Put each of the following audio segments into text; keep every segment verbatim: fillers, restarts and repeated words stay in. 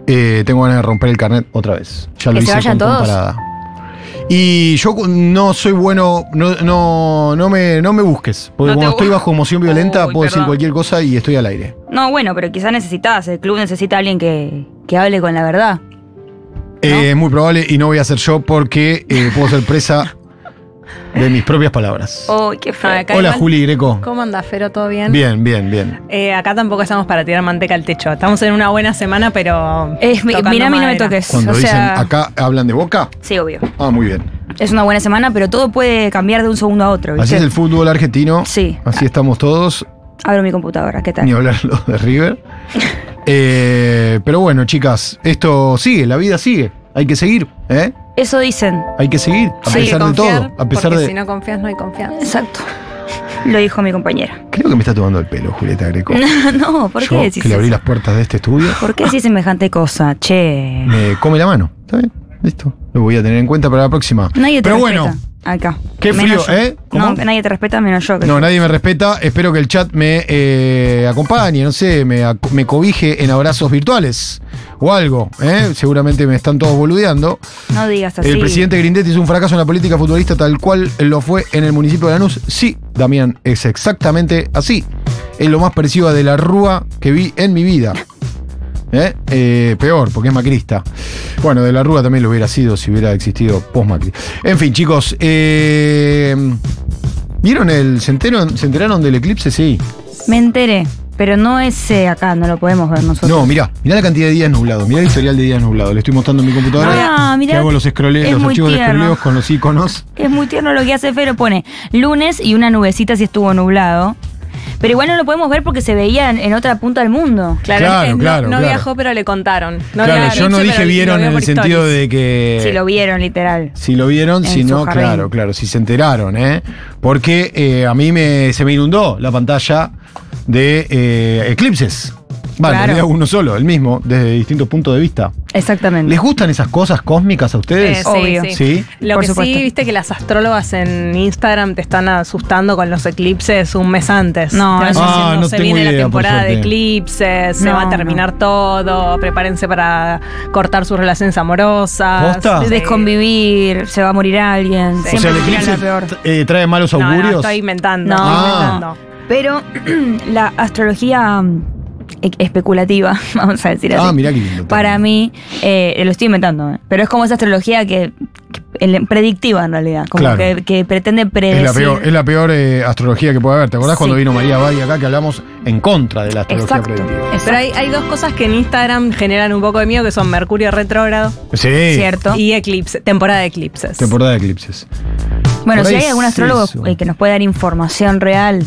Eh, tengo ganas de romper el carnet otra vez. Ya lo ¿Que hice se vayan con todos? comparada. Y yo no soy bueno, no, no, no, me, no me busques. Porque No te cuando estoy bu- bajo emoción violenta Uy, puedo decir perdón. cualquier cosa y estoy al aire. No, bueno, pero quizás necesitas, el club necesita a alguien que, que hable con la verdad. Eh, es muy probable y no voy a ser yo porque eh, puedo ser presa de mis propias palabras. Uy, qué feo. Acá Hola, igual- Juli Greco. ¿Cómo andás, Fero? ¿Todo bien? Bien, bien, bien. Eh, acá tampoco estamos para tirar manteca al techo. Estamos en una buena semana, pero. Es, mi- tocando mirá, a mí no me madera. toques. Cuando o dicen sea, acá hablan de Boca. Sí, obvio. Ah, muy bien. Es una buena semana, pero todo puede cambiar de un segundo a otro, Así ¿viste? es el fútbol argentino. Sí. Así estamos todos. Abro mi computadora, ¿qué tal? Ni hablar lo de River. Eh, pero bueno, chicas, esto sigue, la vida sigue. Hay que seguir, ¿eh? Eso dicen. Hay que seguir, a Sí, hay que pesar de confiar, todo. A pesar porque de. si no confías, no hay confianza. Exacto. Lo dijo mi compañera. Creo que me está tomando el pelo, Julieta Greco. No, ¿por Yo, qué decís que le abrí eso? las puertas de este estudio, ¿Por qué decís semejante cosa? Che. me come la mano. ¿Está bien? Listo. Lo voy a tener en cuenta para la próxima. Nadie te Pero respeta. bueno, Acá. qué Menos frío, yo. ¿eh? ¿Cómo? No, que nadie te respeta menos yo. que no, yo. nadie me respeta. Espero que el chat me eh, acompañe, no sé, me, ac- me cobije en abrazos virtuales o algo. ¿eh? Seguramente me están todos boludeando. No digas así. El presidente Grindetti hizo un fracaso en la política futbolista tal cual lo fue en el municipio de Lanús. Sí, Damián, es exactamente así. Es lo más parecido a De la Rúa que vi en mi vida. ¿Eh? Eh, peor, porque es macrista. Bueno, De la Rúa también lo hubiera sido si hubiera existido post-Macri. En fin, chicos, eh, ¿vieron el, se enteraron, se enteraron del eclipse? Sí. Me enteré. Pero no es eh, acá, no lo podemos ver nosotros. No, mirá, mirá la cantidad de días nublados, mirá el historial de días nublados. Le estoy mostrando en mi computadora. Ah, mirá, que hago los, scrolle- es los muy archivos de tierno. scrolleos con los iconos. Es muy tierno lo que hace Fero. Pone lunes y una nubecita si estuvo nublado. Pero igual no lo podemos ver porque se veía en, en otra punta del mundo. Claro, Claro, eh, no, claro, no claro. viajó, pero le contaron. No claro, vio yo no eclipse, dije pero vieron lo vio en el por sentido stories. de que. Si lo vieron, literal. Si lo vieron, En si su no, jardín. claro, claro, si se enteraron, ¿eh? Porque eh, a mí me, se me inundó la pantalla de eh, eclipses. Vale, Claro. en realidad uno solo, el mismo, desde distintos puntos de vista. Exactamente. ¿Les gustan esas cosas cósmicas a ustedes? Eh, Obvio. Sí, Sí. Lo Por que supuesto. sí, viste que las astrólogas en Instagram te están asustando con los eclipses un mes antes. No, Te van eso sí. diciendo, Ah, no se tengo viene idea, la por temporada de suerte. eclipses, se No, va a terminar todo, prepárense para cortar sus relaciones amorosas. ¿Posta? Sí. Desconvivir, se va a morir alguien. O sea, Siempre el tiran eclipse la peor. eh, trae malos No, no, augurios. estoy inventando. No. estoy Ah. inventando. Pero la astrología mm, e- especulativa, vamos a decir así. Ah, mirá qué lindo. Para mí, eh, lo estoy inventando, ¿eh? Pero es como esa astrología que, que- el- predictiva en realidad, como Claro. que, que pretende Es predecir. la peor, es la peor eh, astrología que puede haber. ¿Te acordás Sí. cuando vino María Badi acá que hablamos en contra de la astrología Exacto. predictiva? Exacto. Pero hay, hay dos cosas que en Instagram generan un poco de miedo, que son Mercurio retrógrado Sí. Cierto. y eclipse, temporada de eclipses. Temporada de eclipses. Bueno, Por si ahí hay algún es astrólogo eso. eh, que nos pueda dar información real,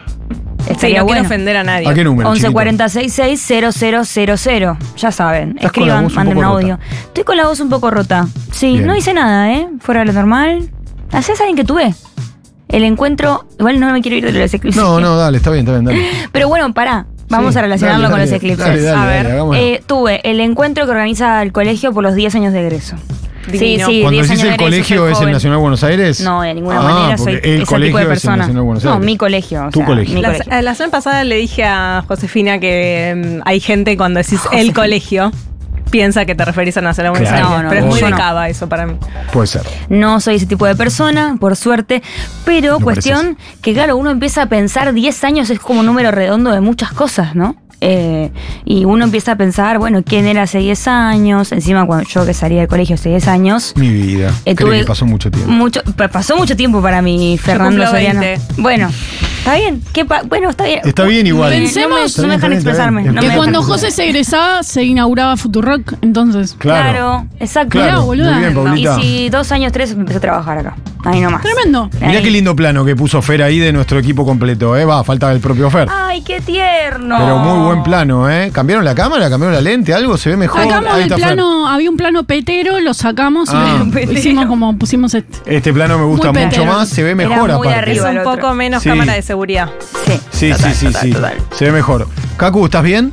Sí, estaría no bueno. quiero ofender a nadie. ¿A qué número? once chiquito? cuarenta y seis seis cero cero cero cero. Ya saben, Estás con la escriban, voz un manden un poco audio. Estoy con la voz un poco rota. Sí, Bien. no hice nada, ¿eh? Fuera de lo normal. ¿Hacés alguien que tuve? El encuentro. Igual no me quiero ir de los eclipses. No, no, dale, está bien, está bien, dale. Pero bueno, pará. Vamos Sí, a relacionarlo dale, con dale, los eclipses. dale, dale, a ver, dale, hagámoslo. eh, tuve el encuentro que organiza el colegio por los diez años de egreso. Divino. Sí, sí, Cuando diez decís años el de egreso, colegio soy es el joven. Nacional Buenos Aires. No, de ninguna Ah, manera soy porque el ese colegio tipo de es el persona. Nacional Buenos No, Aires. mi colegio. o Tu sea, colegio. mi La, colegio. la semana pasada le dije a Josefina que mm, hay gente cuando decís el colegio piensa que te referís a Nacional Buenos Claro. Aires. No, no, pero es muy yo de no. cava eso para mí. Puede ser. No soy ese tipo de persona, por suerte. Pero No cuestión que, claro, uno empieza a pensar diez años es como un número redondo de muchas cosas, ¿no? Eh, y uno empieza a pensar, bueno, ¿quién era hace diez años? Encima, cuando yo que salí del colegio hace diez años. Mi vida. Eh, Creo tuve que pasó mucho tiempo. Mucho, pa- pasó mucho tiempo para mí, Fernando cumplo Soriano. veinte. Bueno, está bien. ¿Qué pa- bueno, está bien. Está bien igual. Eh, Pensemos- no me, Está no me bien, dejan está bien, expresarme. está bien. no Que me Que cuando dejan José se egresaba, se inauguraba Futurock, entonces. Claro. Claro, exacto. Claro, Mirá, boluda. muy bien, Y Paulita. si dos años, tres, empecé a trabajar acá. Ahí nomás. Tremendo. Mirá Ahí. qué lindo plano que puso Fer ahí de nuestro equipo completo, ¿eh? Va, falta el propio Fer. Ay, qué tierno. Pero muy buen plano, ¿eh? ¿Cambiaron la cámara? ¿Cambiaron la lente? ¿Algo? ¿Se ve mejor? Sacamos Ahí el está Fer. plano, había un plano petero, lo sacamos Ah. y lo hicimos como pusimos este. Este plano me gusta Muy mucho petero. más, se ve Era mejor muy aparte. Es arriba. un el poco otro. menos Sí. cámara de seguridad. Sí, Sí, total, sí, sí, total, sí. total. Se ve mejor. Cacu, ¿estás bien?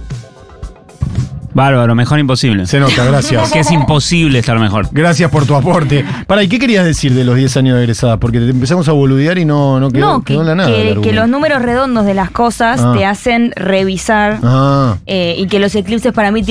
Bárbaro, mejor imposible. Se nota, gracias. Es que es imposible estar mejor. Gracias por tu aporte. Para, ¿y qué querías decir de los diez años de egresada? Porque te empezamos a boludear y no, no quedó, No, que, quedó en la nada. el que- que argumento. los números redondos de las cosas Ah. te hacen revisar Ah. eh, y que los eclipses para mí